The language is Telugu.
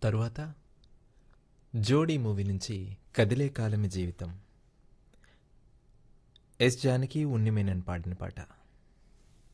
తరువాత 'జోడీ' మూవీ నుంచి 'కదిలే కాలమి జీవితం' ఎస్ జానకి ఉన్నిమేనన్ పాడిన పాట.